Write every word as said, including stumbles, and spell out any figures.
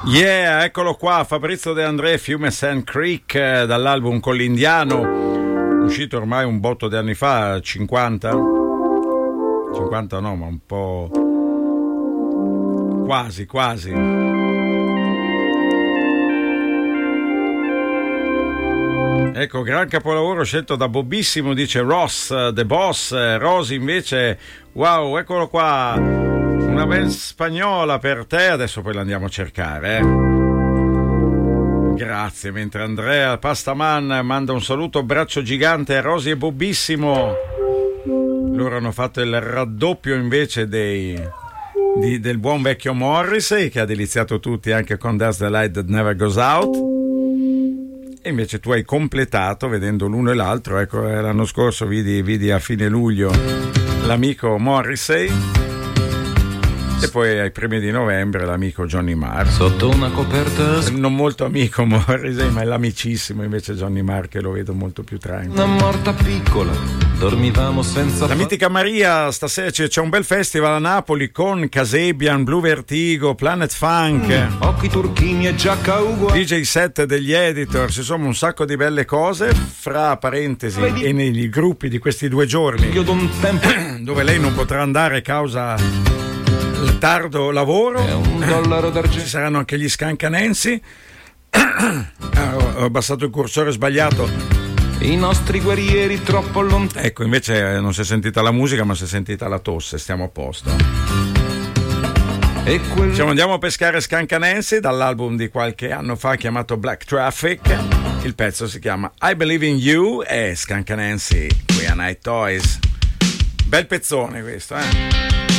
Yeah, eccolo qua, Fabrizio De André, Fiume Sand Creek, eh, dall'album Con l'Indiano, uscito ormai un botto di anni fa, cinquanta? cinquanta no, ma un po'... quasi, quasi. Ecco, gran capolavoro scelto da Bobbissimo, dice Ross, The Boss. Rosy invece, wow, eccolo qua, una band spagnola per te, adesso poi la andiamo a cercare, eh. Grazie, mentre Andrea Pastaman manda un saluto, braccio gigante a Rosy e Bobbissimo. Loro hanno fatto il raddoppio invece dei, di, del buon vecchio Morrissey, che ha deliziato tutti anche con That's the Light That Never Goes Out. E invece tu hai completato vedendo l'uno e l'altro. Ecco, l'anno scorso vidi, vidi a fine luglio l'amico Morrissey e poi ai primi di novembre l'amico Johnny Marr. Sotto una coperta, non molto amico Morrissey, ma è l'amicissimo invece Johnny Marr, che lo vedo molto più tranquillo. Una morta piccola, dormivamo senza... La mitica Maria, stasera c'è, c'è un bel festival a Napoli con Kasabian, Blue Vertigo, Planet Funk, mm, occhi turchini e giacca uguale, D J set degli Editors, insomma un sacco di belle cose. Fra parentesi, Vedi. E nei gruppi di questi due giorni io d'un tempo dove lei non potrà andare causa il tardo lavoro, è un dollaro d'argento. Ci saranno anche gli Scancanensi. Ho abbassato il cursore sbagliato. I nostri guerrieri troppo lontani. Ecco, invece non si è sentita la musica, ma si è sentita la tosse. Stiamo a posto. E quel... Diciamo, andiamo a pescare Scancanensi dall'album di qualche anno fa chiamato Black Traffic. Il pezzo si chiama I Believe in You e Scancanensi, qui a Night Toys. Bel pezzone questo, eh?